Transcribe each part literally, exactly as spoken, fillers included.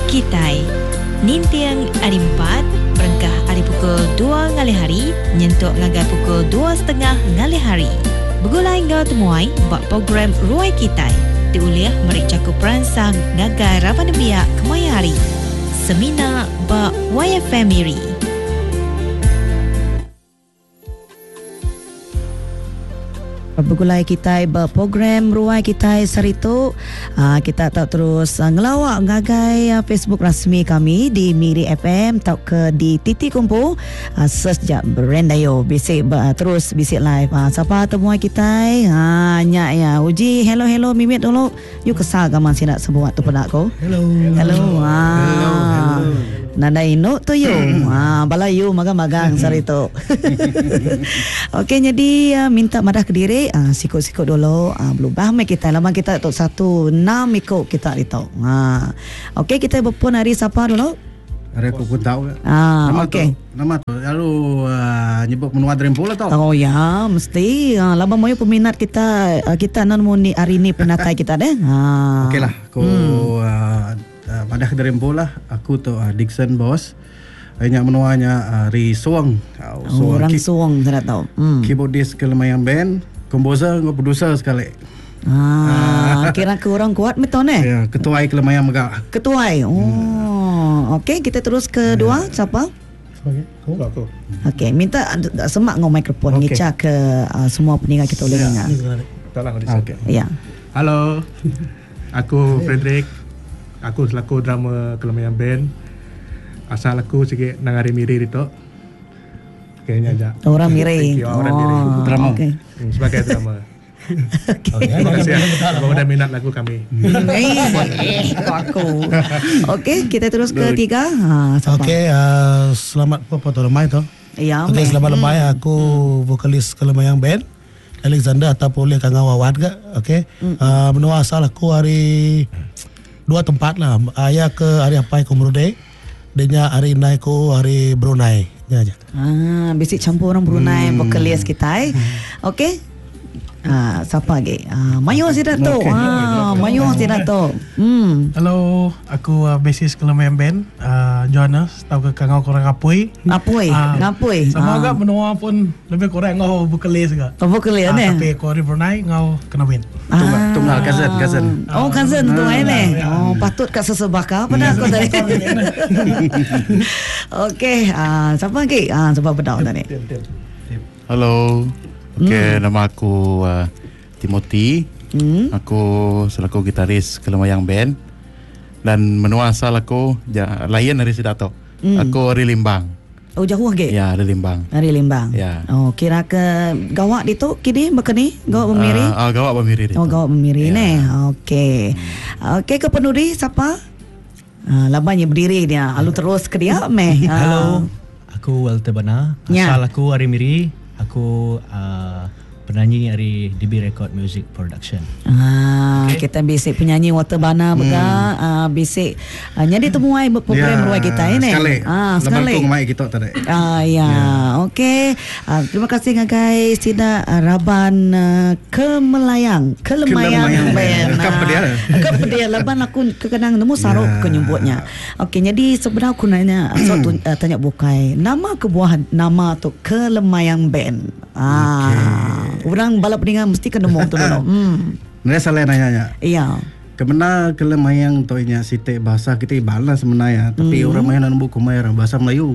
Kitai. Nintiang hari empat, perengkah hari pukul dua ngali hari, nyentuk ngagai pukul dua setengah ngali hari. Begulai ngau temuai buat program Ruai Kitai. Diuliah merik cakup peransang ngagai Raban Biak Kemaya Hari. Semina ba Y F M Miri. Begulai kita berprogram Ruai Kita Sarito. uh, Kita tak terus uh, ngelawak ngagai uh, Facebook rasmi kami di Miri F M, tak ke di Titik Kumpul. uh, Search je Berendayo bisik uh, terus bisik live. uh, Siapa temuai kita ha, nyak ya Uji hello hello mimit dulu. You kesal gaman si nak sebuat tu penak ko. Hello. Hello. Ha. Hello. Hello. Nada ino tu you. Ha, bala you magang-magang sarito. Okey, jadi uh, minta madah ke diri. Uh, sikut-sikut dulu. Uh, berubah mai kita. Lama kita tok satu enam ikut kita itu. Ha. Okey, kita berpun hari siapa dulu? Hari aku pun tahu. Ah, nama okey. tu, nama tu. Lalu uh, nyebut menua Drempol tau. Oh ya, mesti. Uh, lama moyo peminat kita uh, kita nan muni hari ni penatai kita deh. Ha. Okeylah, aku hmm. uh, uh, pada ke Drempol lah. Aku tu uh, Dixon bos. Banyak menuanya uh, Ri Suang. Uh, oh, orang ki- Suang saya tahu. Hmm. Keyboardist Kelemayan Band, komposer, producer sekali. Ah, kira ke orang kuat betul eh? Ya, ketua Kelemayan Megah. Ketua. Oh. Hmm. Okey, kita terus kedua ya. Siapa? Okey, aku. Aku. Okey, minta uh, semak ngau mikrofon okay. Ngicak ke uh, semua pendengar kita boleh dengar. Tolong di Okey. Ya. Halo. Aku Frederick. Aku selaku drama Kelemayan Band. Asal aku sikit nangari Miri itu. Kayaknya aja. Orang Miri. Oh, orang Miri. Drama. Okay. Hmm, sebagai drama. Okay. Terima kasih sebab dah minat lagu kami. Eh, aku. Okey, kita terus ke tiga. Ha, Okey, uh, selamat apa tu lemai tu? Ya. Okey, selamat lemai. Aku hmm. vokalis Kelemayan Band Alexander ataupun oleh Kang Awad ke. Okey. Hmm. Uh, menua asal aku hari dua tempat lah. Ayah ke hari apa ke Brunei. Dia hari naik ko hari Brunei. Ya aja. Ah, bisik campur orang Brunei hmm. vokalis kita. Okey. Ah, siapa lagi? Ah, Mayu sidak tu. Okay. Ah, Mayu sidak tu. Hmm. Hello, aku uh, basis Kelemayan Band, uh, Johannes. Tahu ke kangau korang Apui? Apui, uh, Apui. Sama ah. agak menua pun lebih korang ngau vokalis juga. Oh, vokalis uh, ni. Tapi aku hari Brunei ngau kena win. Tunggal, ah. tunggal cousin, cousin. Oh, cousin tu ah, ni. Ya. Oh, patut kat sesebaka apa dah aku tadi. Okey, ah, siapa lagi? Ah, sebab bedak tadi. Hello. Okey, hmm. nama aku uh, Timothy. Hmm. Aku selaku gitaris Kelemayan Band. Dan menua asal aku ja, lain dari Sidato. Hmm. Aku dari Limbang. Oh, jauh lagi? Ya, dari Limbang. Dari Limbang. Ya. Oh, kira ke gawak di tu kini bekeni gawak Bemiri. Uh, uh, gawak Bemiri itu. Oh, gawak Bemiri ya. Ni. Okey. Hmm. Okey, ke penuri siapa? Ah, labanya berdiri dia. Lalu terus ke dia meh. Hello. Aku Walter Bana. Asal ya. Aku dari Miri. Aku uh, penyanyi dari D B Record Music Production. Ah, okay. Kita bisik penyanyi Walter Bana hmm. bega, ah bisik uh, jadi temuai program ya, Ruai Kita ini. Sekali. Ah, sekali. Lepas tu mai kita tadi. Ah ya, ya. Okey. Ah, terima kasih guys. Sida uh, Raban uh, Kemelayang, Kelemayang Band. Kepedia. Kepedia Laban aku kekenang nemu saruk ya. Kenyebutnya. Okey, jadi sebenarnya aku nanya suatu uh, tanya bukai. Nama kebuahan nama tu Kelemayang Band. Ah. Okay. Orang balap dengan mesti kena mau tu dulu. Hmm. Naya salah nanya. Iya. Kemana Kelemayan tu nya sitik bahasa kita balas sebenarnya, tapi mm. orang main dan buku main bahasa Melayu.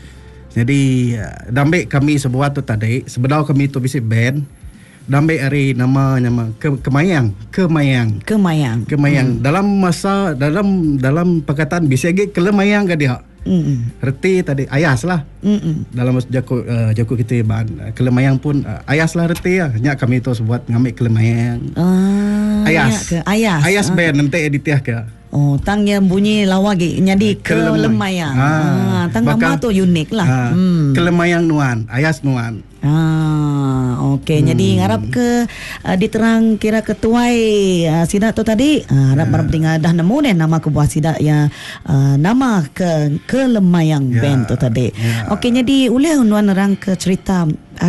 Jadi dambe kami sebuah tu tadi, sebenarnya kami tu bisi band. Dambe hari nama nama ke, Kemayang, Kemayang. Kemayang. Kemayang. Mm. Dalam masa dalam dalam perkataan bisa lagi Kelemayan ke dia. Mm. Reti tadi ayas lah. Mm-mm. Dalam jaku uh, jaku kita ban Kelemayan pun uh, ayas lah reti lah. Nyak kami tu buat ngambil Kelemayan. Ah, ayas. Ke ayas. Ayas ah. band nanti editiah ke. Oh, tang yang bunyi lawagi jadi Kelemayan. Ah, tang nama tu unik lah. Ah, hmm. Kelemayan nuan, ayas nuan. Ah, okey. Hmm. Jadi ngarap ke uh, diterang kira ketuai uh, sidak tu tadi. Uh, harap yeah. tinggal dah nemu deh nama kebuah sidak yang uh, nama ke Kelemayang yeah. Band tu tadi. Yeah. Okey, jadi boleh unuan orang ke cerita hari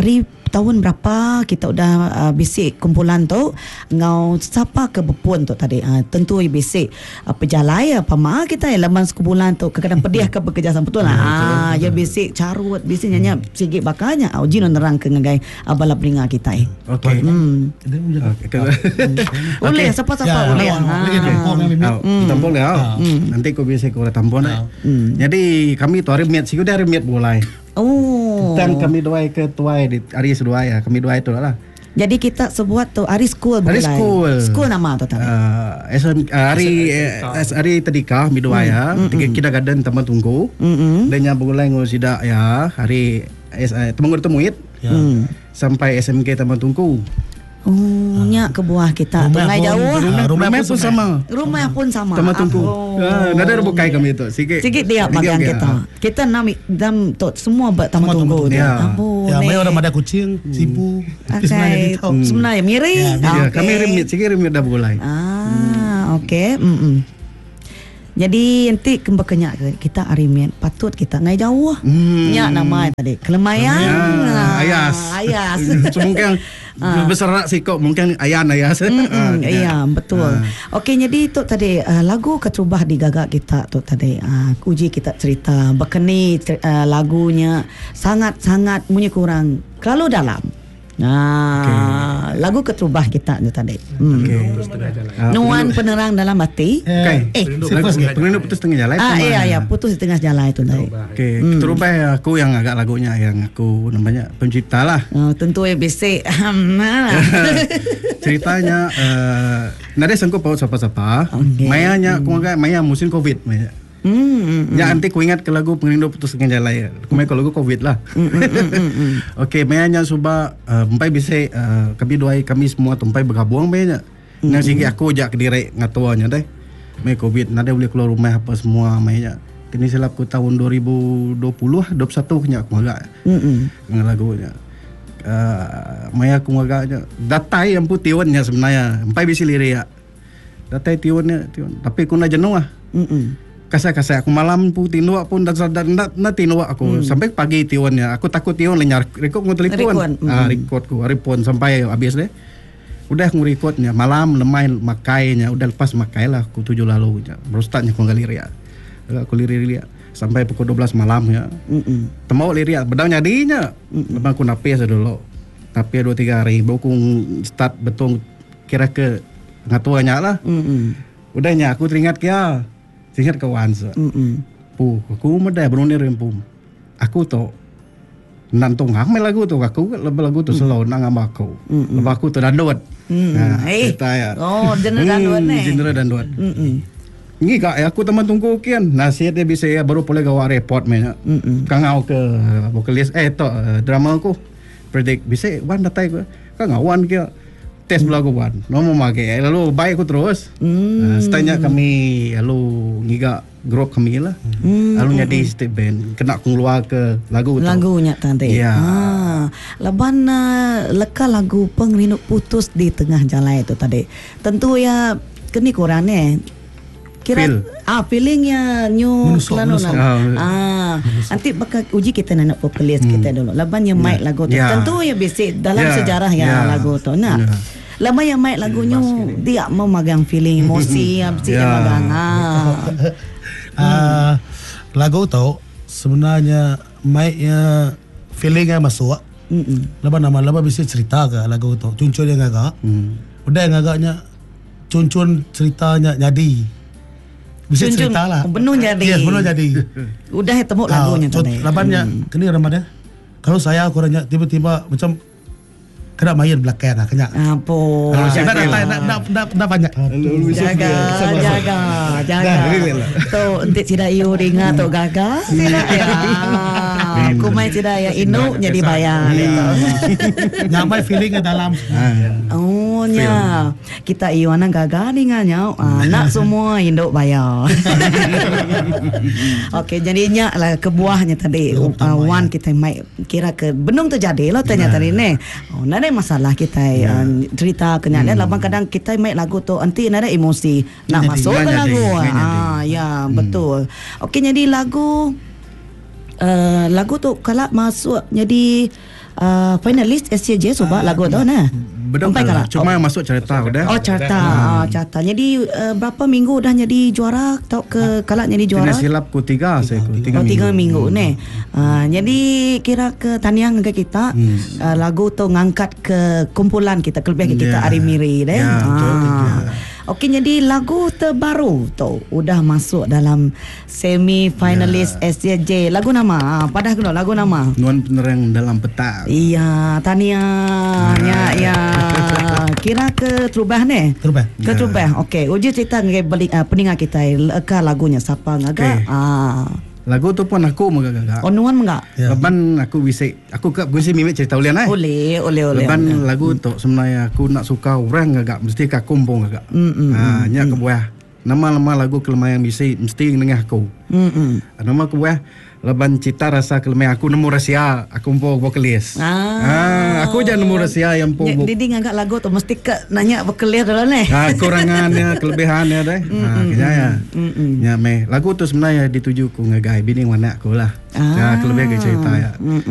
tahun berapa kita udah uh, bisik kumpulan tu ngau siapa ke bepun tu tadi uh, tentu i bisik uh, pejalai apa ma kita ya laman sekumpulan tu kadang pedih ke bekerja sama betul lah ah ya bisik carut bisik nyanyi sikit bakanya au jin nerang ke ngagai abala peringa kita eh okey hmm boleh siapa-siapa boleh tampung dah nanti kau biasa kau tampung dah jadi kami tu hari miat sih udah hari miat boleh oh dan kami doai ke tuai di hari sedua ya kami doai tu lah. Jadi kita sebuat tu hari school hari school school nama tu tadi uh, S M, uh, hari uh, hari tadika mi doai ya tiga kita garden teman tunggu dan yang boleh ngusida ya hari teman temuit sampai S M K teman tunggu. Oh, nya ke buah kita tengah jauh. Rumah, rumah pun sama. Rumah pun sama. Teman tunggu. Ah, ada bukai kami itu. Sikit. Sikit dia bagian kita. Kita enam dam tu semua teman tunggu dia. Ampun. Ya, mai orang ada kucing, sibu. Sebenarnya sebenarnya mirip. Ya, kami remit, sikit remit dah boleh. Ah, okey. Hmm. Jadi nanti kembakanya kita arimin patut kita ngai jauh. Hmm. Nya nama tadi Kelemayan. Ya, ayas. Ayas. Mungkin berserak sih kok mungkin ayan ayas. Hmm, iya betul. Ah. Okey jadi tu tadi uh, lagu keterubah di gagak kita tu tadi uh, uji kita cerita bekeni uh, lagunya sangat-sangat punya kurang terlalu dalam. Nah, okay. Lagu keterubah kita tu tadi. Hmm. Okay. Uh, Nuan penerang dalam hati. Okay. Eh, Perindu putus tengah jalan. Ah, iya, iya, putus di tengah jalan itu tadi. Okay. Hmm. Keterubah aku yang agak lagunya yang aku namanya pencipta lah. Oh, tentu ya basic. Ceritanya, uh, nada sanggup paut siapa-siapa. Okay. Mayanya aku agak Maya musim Covid. Maya. Hmm, ya nanti ku ingat ke lagu Perindu Putus Tengah Jalan ya. Kumai ke lagu Covid lah. Okey, mayanya suba uh, empai bisa uh, kami doai kami semua tumpai bergabung mayanya. Mm-hmm. Nah sehingga aku jak kediri ngatuanya deh. May Covid nada boleh keluar rumah apa semua mayanya. Kini silap ku tahun dua ribu dua puluh dua puluh satu nya aku agak. Hmm. Dengan lagunya. Uh, maya aku agaknya datai yang putiwannya sebenarnya. Empai bisa lirik ya. Datai tiwannya tiwan. Tapi aku nak jenuh ah. Hmm. Kasar-kasar aku malam pun tinuak pun dan nak nak tinuak aku hmm. sampai pagi tiwannya aku takut tiwan lenyar rekod aku telefon ah rekod ku repon sampai habis deh udah aku rekodnya malam lemai makainya udah lepas makai lah aku tujuh lalu berustatnya aku ngalirik aku lirik sampai pukul dua belas malam ya mm temau lirik bedang nyadinya memang aku napis dulu tapi dua tiga hari baru aku start betul kira ke ngatuanya lah mm udahnya aku teringat kia ingat kawan sa. Mm. Pu, aku meda berunir pum. Aku tu nantong hang me lagu tu aku lebih lagu tu selalu nang ama aku. Lebih aku tu dandut. Nah, kita ya. Oh, jenis dandut ni. Jenis dandut. Ni kak aku teman tunggu kian. Nasihat dia bisa ya baru boleh gawa report me. Kangau ke vokalis eh to drama aku. Predict bisa wan datai ko. Kangau wan kia tes lagu wan. Nomo make lalu baik aku terus. Mm. Uh, setanya kami lalu ngiga grup kami lah. Mm. Lalu jadi state band kena keluar ke lagu tu. Lagunya tadi. Ya. Ah, laban uh, leka lagu Perindu Putus di Tengah Jalan itu tadi. Tentu ya kini kurangnya. Kira Feel. ah feelingnya new kelanu ah nanti bakal uji kita nak vokalis hmm. kita dulu laban yang yeah. mic lagu tu yeah. tentu ya basic dalam yeah. sejarah ya yeah. lagu tu nah yeah. lama yang mic lagunya dia memegang feeling emosi abis yeah. megang ah uh, lagu tu sebenarnya mic-nya feelingnya masuk mm laban nama laban bisa cerita ke lagu tu cuncun yang agak mm. udah yang agaknya cuncun ceritanya jadi bisa Junjung, cerita lah. Benuh jadi. Yes, benuh jadi. Udah temu lagunya uh, tadi. Labannya, hmm. kini Ramadan. Kalau saya kurangnya tiba-tiba macam kena main belakang lah, kena. Ampun. Kalau saya nak nak nak nak nak banyak. Jaga, jaga, jaga. Tu nanti tidak iu ringa tu gaga. Tidak ya. Aku main tidak ya inu jadi bayar. Nyamai feelingnya dalam. Oh nya. Kita iu anak gaga ringanya. Anak semua induk bayar. Okey jadinya lah kebuahnya tadi. Wan kita main kira ke benung terjadi lo tanya tadi ni. Oh nada masalah kita yeah. uh, cerita kenyataan hmm. Labang kadang kita make lagu tu nanti ada emosi nak jadi, masuk ke lagu jadi, ah jadi. Ya hmm. betul okey jadi lagu uh, lagu tu kalau masuk jadi uh, finalis S C J sebab lagu tu nah. Betul Sampai lah. kalah. Cuma yang masuk cerita udah. Oh carta, ah, carta. Jadi uh, berapa minggu dah jadi juara atau ke kalak jadi juara? Kena silap ku tiga saya ku tiga Oh, minggu. tiga minggu hmm. ni. Uh, jadi kira ke taniang ke kita hmm. uh, lagu tu ngangkat ke kumpulan kita kelebih ke kita Yeah. Ari Miri deh. Ya, betul. Ah. Okey, jadi lagu terbaru tu udah masuk dalam semi finalis Ya. S C J. Lagu nama, padah kena lagu nama. Nuan penerang dalam petang. Iya, tania. Ya, ya. Kira ke terubah ni. Terubah. Ke Ya. terubah. Okey, uji cerita ngai beli uh, peningat kita leka lagunya siapa ngaga? Okey. Ah. Lagu tu pun aku megagak. Oh, nuan enggak? Ya. Leban aku bisa aku ke gue sih mimik cerita ulian eh. Boleh, boleh, boleh. Leban lagu tu sebenarnya aku nak suka orang agak mesti ka kumpung agak. Mm, mm, Ha, nya ke buah. Nama-nama lagu kelemahan bisa mesti nengah aku. Hmm, hmm. Nama ke buah leban cita rasa kelemahan aku nemu rahsia aku po vokalis. Ah. Ah, aku jangan nemu rahsia yang po. Ya, Didi ngagak lagu tu mesti ke nanya berkelir dulu ni. Ah, kurangannya, kelebihannya deh. Ah, kaya ya. Ya me. Lagu tu sebenarnya dituju ku ngagai bini anak aku lah. Ah. Ya, kelebihan ke cerita ya.